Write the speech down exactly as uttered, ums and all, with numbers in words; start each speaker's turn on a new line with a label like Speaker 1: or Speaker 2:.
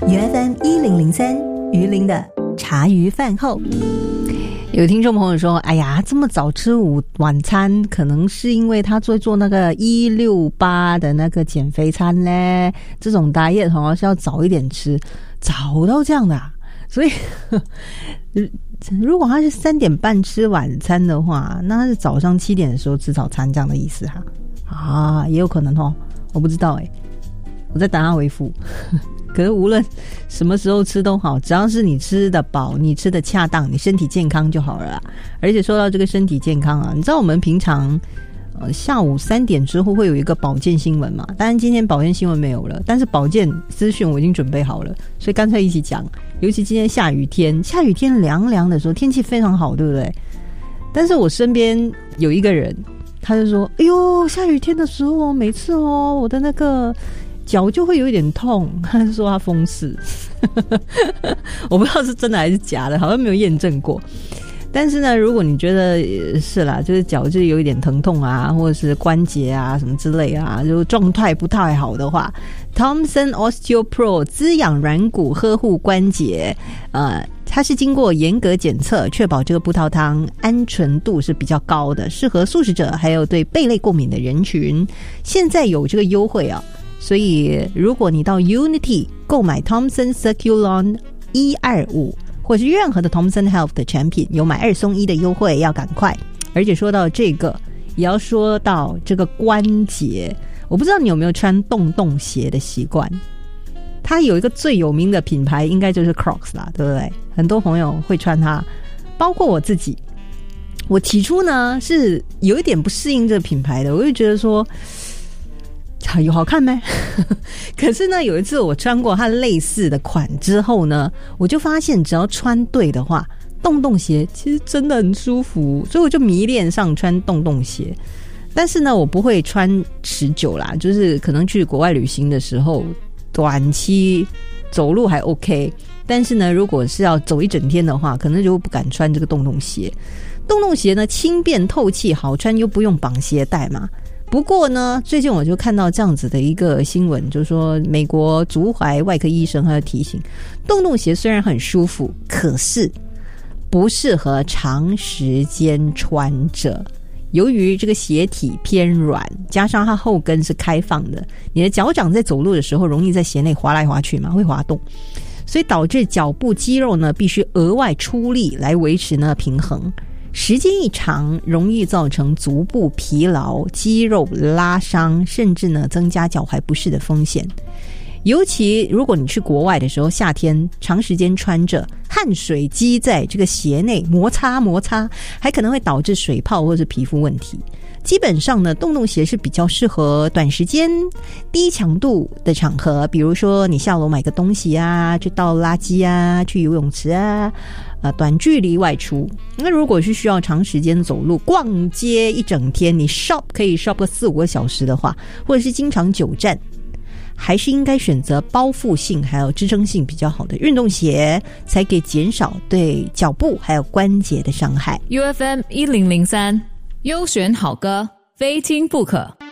Speaker 1: U F M 一零零三鱼鳞的茶余饭后。有听众朋友说，哎呀，这么早吃午晚餐，可能是因为他做做那个一六八的那个减肥餐嘞，这种 diet 好像是要早一点吃，早到这样的、啊，所以如果他是三点半吃晚餐的话，那他是早上七点的时候吃早餐这样的意思哈、啊？啊，也有可能哦，我不知道哎、欸，我在等他回复。可是无论什么时候吃都好，只要是你吃的饱，你吃的恰当，你身体健康就好了啦。而且说到这个身体健康啊，你知道我们平常呃下午三点之后会有一个保健新闻嘛？当然今天保健新闻没有了，但是保健资讯我已经准备好了，所以干脆一起讲。尤其今天下雨天，下雨天凉凉的时候，天气非常好，对不对？但是我身边有一个人，他就说：“哎呦，下雨天的时候，每次哦，我的那个。”脚就会有一点痛，他就说他风湿我不知道是真的还是假的，好像没有验证过。但是呢，如果你觉得是啦，就是脚就有一点疼痛啊，或者是关节啊什么之类啊，就状态不太好的话， Thompson Osteo Pro 滋养软骨呵护关节，呃它是经过严格检测，确保这个葡萄糖安全度是比较高的，适合素食者还有对贝类过敏的人群。现在有这个优惠啊，所以如果你到 Unity 购买 Thompson Circulon 一二五或是任何的 Thompson Health 的产品，有买二送一的优惠，要赶快。而且说到这个，也要说到这个关节，我不知道你有没有穿洞洞鞋的习惯。它有一个最有名的品牌应该就是 Crocs 啦，对不对？很多朋友会穿它，包括我自己。我起初呢是有一点不适应这个品牌的，我就觉得说有好看没可是呢有一次我穿过它类似的款之后呢，我就发现只要穿对的话，洞洞鞋其实真的很舒服，所以我就迷恋上穿洞洞鞋。但是呢我不会穿持久啦，就是可能去国外旅行的时候短期走路还 OK， 但是呢如果是要走一整天的话，可能就不敢穿这个洞洞鞋。洞洞鞋呢轻便透气好穿，又不用绑鞋带嘛。不过呢最近我就看到这样子的一个新闻，就是说美国足踝外科医生他提醒，洞洞鞋虽然很舒服，可是不适合长时间穿着。由于这个鞋体偏软，加上它后跟是开放的，你的脚掌在走路的时候容易在鞋内滑来滑去嘛，会滑动，所以导致脚部肌肉呢必须额外出力来维持呢平衡。时间一长，容易造成足部疲劳、肌肉拉伤，甚至呢增加脚踝不适的风险。尤其如果你去国外的时候，夏天长时间穿着，汗水积在这个鞋内摩擦摩擦，还可能会导致水泡或是皮肤问题。基本上呢，洞洞鞋是比较适合短时间低强度的场合，比如说你下楼买个东西啊，去倒垃圾啊，去游泳池啊，呃，短距离外出。那如果是需要长时间走路逛街一整天，你 shop 可以 shop 个四五个小时的话，或者是经常久站，还是应该选择包覆性还有支撑性比较好的运动鞋，才可以减少对脚部还有关节的伤害。
Speaker 2: U F M 一零零三优选好歌，非听不可。